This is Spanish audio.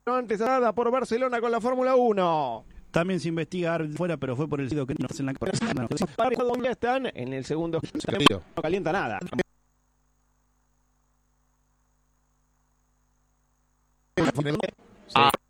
antes de nada por Barcelona con la Fórmula 1. También se investiga fuera, pero fue por el sitio que no en la Ya están en el segundo. No calienta nada. Ah.